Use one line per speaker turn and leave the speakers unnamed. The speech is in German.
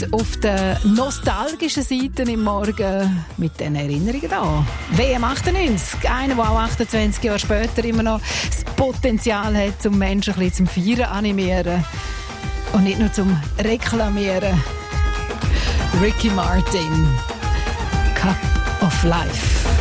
auf der nostalgischen Seite im Morgen mit den Erinnerungen da. WM 98, einer, der auch 28 Jahre später immer noch das Potenzial hat, um Menschen ein bisschen zum Feiern animieren und nicht nur zum Reklamieren. Ricky Martin, Cup of Life.